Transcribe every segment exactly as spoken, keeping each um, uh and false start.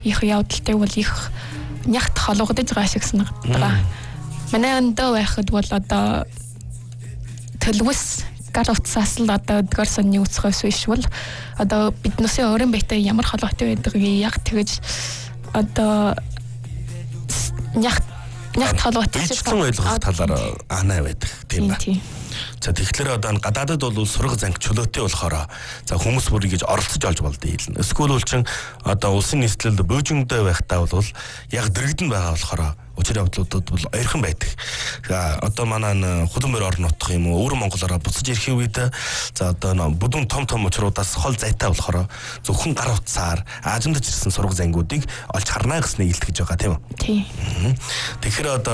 их явдалтай бол их нягт хологдож байгаа шиг санагддаг. Манай өндөө байхад бол одоо төлөвс гар утсаас л одоо өдгөр сонны үсгээс биш бол одоо биднээсээ өөрийн биетэй ямар холбоотой байдгийг яг тэгэж одоо нягт нягт холбоотой бичсэн ойлгох талаар анаа байдаг тийм ба. За тэгэхээр одоо гадаадад бол сураг занг чөлөөтэй болохоор за хүмүүс бүр ингэж оролцож олж болдог юм. Эсвэл бол чин одоо улсын нийслэлд бөөжиндөө байхдаа бол яг дэрэгдэн байгаа болохоор учир явдлуудад бол ойрхон байдаг. За одоо манай хулуумөр орон нутг юм уу өвөр Монголоор буцаж ирэх үед за одоо бүдүүн том том учруудаас хол зайтай болохоор зөвхөн гар утсаар аажимдаж ирсэн сураг зангуудыг олж харна гэснээр илтгэж байгаа тийм үү? Тийм. Тэгэхээр одоо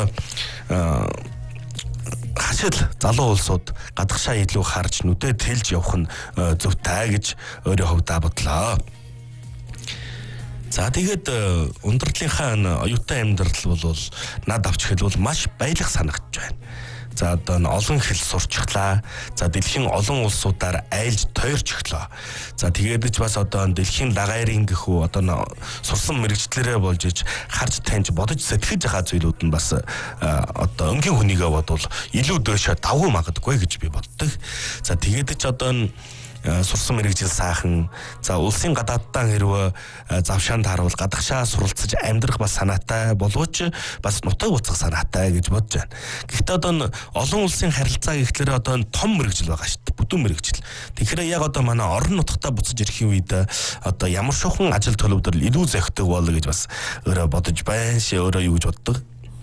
хашил залуу улсууд гадагшаа илүү харж нүдэд хэлж явах нь зөвтэй гэж өөрийн хувьдаа бодлоо. За тэгээд ундралынхаа оюутан амьдрал бол над авч хэлбэл маш баялаг санагдж байна. За одоо олон хэл сурчглаа. За дэлхийн олон улсуудаар айлж тойрч өглөө. За тэгээд ч бас одоо дэлхийн лагайрын гэхүү одоо сурсан мэрэгчлэрээ болж иж харж таньж бодож сэтгэж байгаа зүйлүүд нь бас одоо өнгийн хүнийгээ бодвол илүү дөөшөө давгүй магадгүй гэж би боддог. За тэгээд ч одоо сурсан мэрэгжил сайхан за улсын гадаадтаа хэрвээ завшаанд харуул гадагшаа суралцаж амьдрах бас санаатай боловч бас нутаг буцах санаатай гэж бодож байна. Гэхдээ одоо олон улсын харилцаа гэхлээр одоо том мэрэгжил байгаа шүү дээ. Бүдүүн мэрэгжил. Тэгэхээр яг одоо манай орон нутгатаа буцаж ирэхийн үед одоо ямар шохон ажил төлөвлөлт илүү зохидог болоо гэж бас өөрөө бодож байна. Шээ өөрөө юу гэж боддог?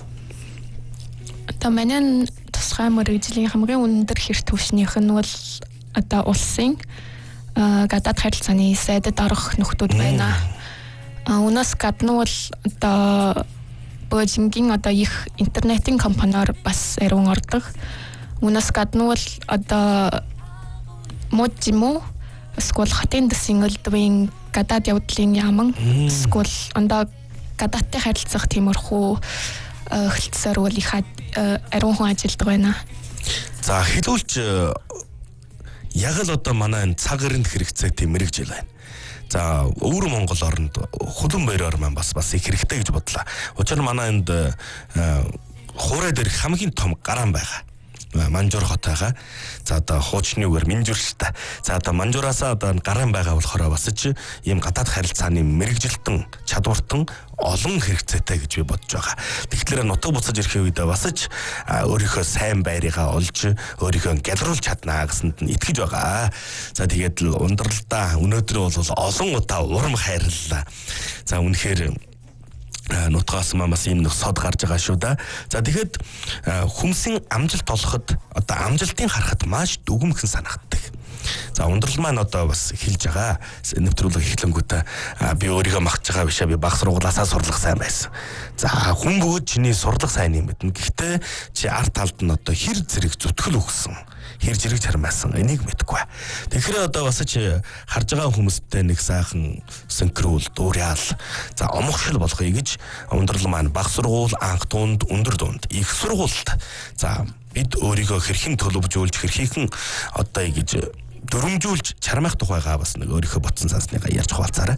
Одоо манай тусгай мэрэгжлийн хамгийн өндөр хэр түвшнийх нь бол одоо улсын гадаад харилцааны сайдад орох нөхдүүд байна. Унаас гадна бол одоо бөөжингийн одоо их интернетийн компаниар бас эрүүн ордог. Унаас гадна бол одоо моджимо эсвэл хатын дэсийн өлдвийн гадаад явдлын яаман эсвэл ондоо гадаадтай харилцах тиймэрхүү хөлтсөр бол их эрүүн хүн ажилдаг байна. За хэлүүлж яг л одоо манай цаг эрэнд хэрэгцээтэй мэрэгжил байна. За өвөр Монгол оронд хулан баяраар маань бас бас их хэрэгтэй гэж бодлоо. Учир нь манай энд хуурай дээр хамгийн том гараан байгаа. Манжуур хот байгаа. За одоо хуучны үгээр Минжуур шүү дээ. За одоо Манжуураасаа одоо гараан байгаа болохоор бас ч ийм гадаад харилцааны мэрэгжилтэн чадвартан олон хэрэгцээтэй гэж би бодож байгаа. Тэгэхээр нутаг буцаж ирэх үедээ бас ч өөрийнхөө сайн байрыгаа олж өөрийнхөө гялруулж чаднаа гэсэнд нь итгэж байгаа. За тэгээд л ундралдаа өнөөдөр бол олон удаа урам хайрлалаа. За үнэхээр нутгаас мамаас ийм нэг сод гарч байгаа шүү да. За тэгэхэд хүмсийн амжилт олоход одоо амжилтыг харахад маш дүгмхэн санагддаг. За ундрал маань одоо бас хэлж байгаа. Нэвтрүүлэг эхлэнгүүтээ би өөрийгөө магтж байгаа бишээ би баг сургуулаасаа сурлах сайн байсан. За хүн бөгөөд чиний сурлах сайн юм мэднэ. Гэхдээ чи арт талд нь одоо хэр зэрэг зүтгэл өгсөн. Хэр зэрэг чармаасан энийг мэдэхгүй. Тэгэхээр одоо бас чи харж байгаа хүмүүстэй нэг сайхан синхрол дуурайал за омогшил болохыг гэж ундрал маань баг сургууль анх тунд өндөр дунд их сургуульд за бид өөрийгөө хэрхэн төлөвжүүлж хэрхэн одоо гэж дөрөмжүүлж чармаах тухайгаа бас нэг өөрийнхөө ботсон сансныгаа ярьж хуваалцаарай.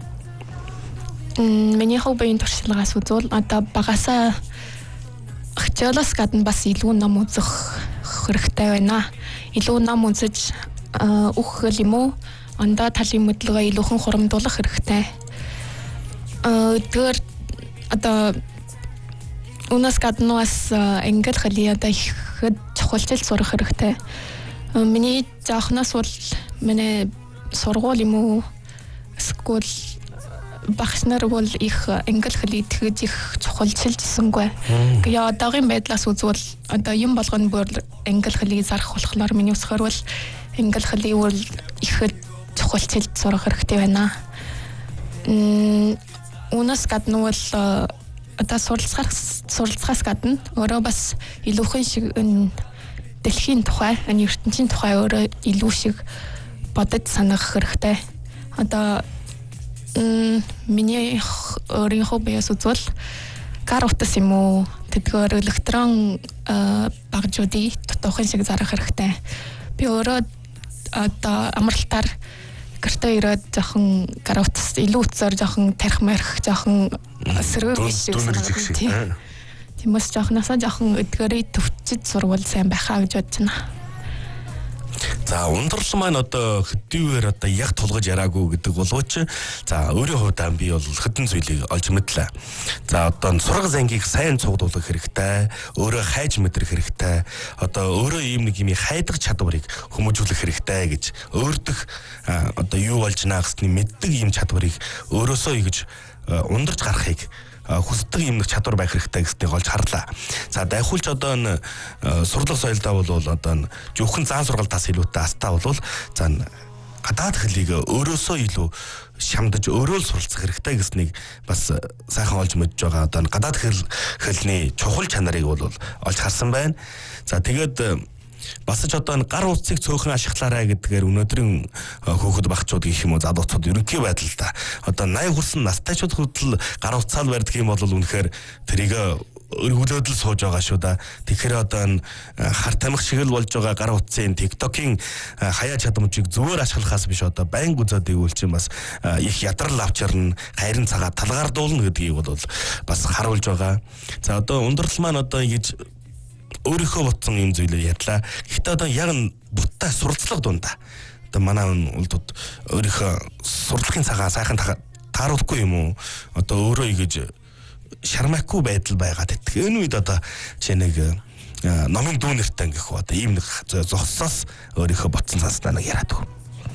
Мм миний хоббигийн туршлагаас үзвэл одоо багасаа хичээлээс гадна бас илүү ном үзэх хэрэгтэй байна. Илүү ном үзэж өөх хөл юм уу? Ондоо талын мэдлэгээ илүүхэн хурамдуулах хэрэгтэй. Аа тэр одоо унаас гадна бас англи хэлийг одоо их чухалчилж сурах хэрэгтэй. Миний заахнаас бол миний сургууль юм уу? Скул багш нар бол их англи хэлийг тэгж их чухалчилжсангүй. Тэгээ одоогийн байдлаас үзвэл одоо юм болгоно бүр англи хэлийг зарах болохоор миний үсгээр бол англи хэлийг бол их чухалчилж сурах хэрэгтэй байна. Мм унаас гадна бол одоо суралцахаас суралцахаас гадна өөрөө бас илүүхэн шиг дэлхийн тухай, ертөнцийн тухай өөрөө илүү шиг бодож санах хэрэгтэй. Одоо миний өөрийн хоббиас үзвэл гар утас юм уу тэдгээр электрон багжуудыг тотоохон шиг зарах хэрэгтэй. Би өөрөө одоо амралтаар гартаа ирээд жоохон гар утас илүү утсаар жоохон тарих марих жоохон сэрэг биш юм. Тиймээс жоохносоо жоохон эдгээрээ төвчд сурвал сайн байхаа гэж бодож байна. За ундрал маань одоо хэдийгээр одоо яг тулгаж яраагүй гэдэг боловч за өөрийн хувьдаа би бол хэдэн зүйлийг олж мэдлээ. За одоо сургал зангийг сайн цугдуулах хэрэгтэй, өөрөө хайж мэдрэх хэрэгтэй, одоо өөрөө ийм нэг юм хайдаг чадварыг хүмүүжүүлэх хэрэгтэй гэж өөртөх одоо юу болж наа гэсний мэддэг ийм чадварыг өөрөөсөө ингэж ундарч гарахыг хүсдэг юм нэг чадвар байх хэрэгтэй гэснийг олж харлаа. За дайхуулч одоо н сурлага соёлдоо бол одоо зөвхөн заан сургалтаас илүүтэй астаа бол за гадаад хэлийг өөрөөсөө илүү шамдаж өөрөө л суралцах хэрэгтэй гэснийг бас сайхан олж мэдж байгаа. Одоо гадаад хэл хэлний чухал чанарыг бол олж харсан байна. За тэгээд бас ч одоо гар утсыг цөөхөн ашиглаарай гэдгээр өнөөдрийн хөөхд багчууд гэх юм уу залуучууд ерөнхий байдалтай одоо восемь хүрсэн настайчууд хүртэл гар утсаал барьдаг юм бол үнэхээр тэрийг өргөлөөд л сууж байгаа шүү да. Тэгэхээр одоо хар тамхи шиг л болж байгаа гар утсын TikTok-ийн хаяа чадамжийг зөвөр ашиглахаас биш одоо байнга үзээд игүүл чинь бас их ядрал авчирна, хайрын цагаа талгаардуулна гэдгийг бол бас харуулж байгаа. За одоо ундрал маань одоо ингэж өөрийнхөө ботсон юм зүйлээ ядлаа. Гэхдээ одоо яг нь буттай суралцлага дундаа. Одоо манай улдууд өөрийнхөө сурлагын цагаа сайхан тааруулахгүй юм уу? Одоо өөрөө ингэж шармаагүй байдал байгаа гэдэг. Энэ үед одоо чи нэг номын дүү нэртэй гэх үү? Одоо ийм нэг зогссоос өөрийнхөө ботсон цаснаа нэг яриад өг.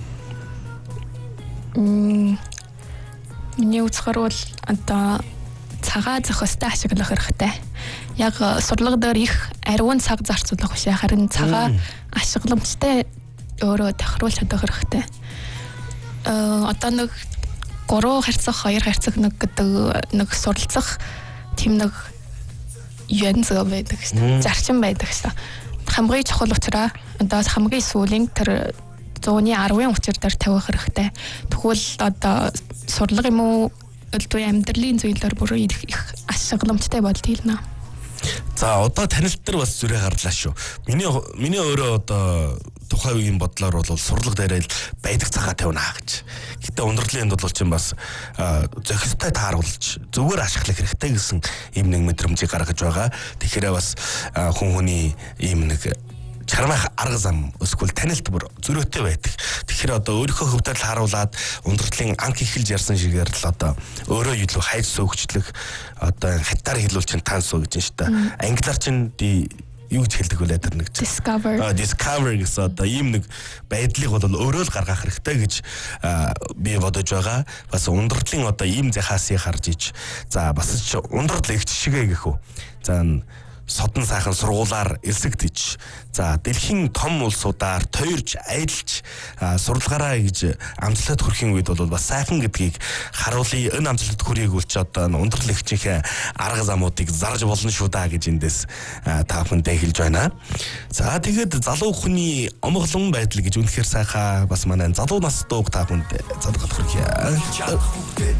Мм. Миний үзэхээр бол одоо цагаа зохистой ашиглах хэрэгтэй. Яг сурлага дээр их ариун цаг зарцуулах биш харин цагаа ашигламжтай өөрөө тохируулж чадах хэрэгтэй. Э одоо нэг гурван харьцах хоёр харьцах нэг гэдэг нэг суралцах тийм нэг юун зөв байдаг шээ. Зарчим байдаг шээ. Хамгийн чухал учраас одоо хамгийн сүүлийн тэр зууны арвын учир дээр тавих хэрэгтэй. Тэгвэл одоо сурлага юм уу өлтөө амьдралын зүйлээр бүр их ашигламжтай болд хэлнэ. За одоо танилт дээр бас зүрэ гарлаа шүү. Миний миний өөрөө одоо тухайн үеийн бодлоор бол сурлага дээрээ байдаг цагаа тавина гэж. Гэтэ ундралын бол чинь бас зохистой тааруулж зүгээр ашиглах хэрэгтэй гэсэн ийм нэг мэдрэмжийг гаргаж байгаа. Тэгэхээр бас хүн хүний ийм нэг чармах арга зам эсвэл танилт бүр зөрөөтэй байдаг. Тэгэхээр одоо өөрийнхөө хөвдөл харуулад ундралын анх эхэлж ярьсан шигээр л одоо өөрөө илүү хайж сөөгчлөх одоо хятаар хэлүүл чинь тансуу гэж шүү дээ. Англиар чинь юу гэж хэлдэг вэ тэр нэг discover а discover гэсэн одоо ийм нэг байдлыг бол өөрөө л гаргах хэрэгтэй гэж би бодож байгаа. Бас ундралын одоо ийм захаасыг харж иж за бас ч ундрал их жишгээ гэх үү. За содон сайхан сургуулаар элсэгдэж за дэлхийн том улсуудаар тойрч аялж сурлагаараа гэж амжилтад хүрэхин үед бол бас сайхан гэдгийг харуулъя. Энэ амжилтад хүрээг үл ч одоо ундрал ихчийн арга замуудыг зарж болно шүү да гэж эндээс та бүхэндээ хэлж байна. За тэгээд залуу хүний омглон байдал гэж үнэхээр сайхан бас манай залуу нас дууг та бүхэнд залгах хүрхье.